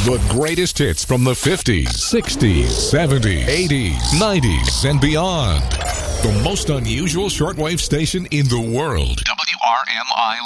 The greatest hits from the 50s, 60s, 70s, 80s, 90s, and beyond. The most unusual shortwave station in the world. WRMI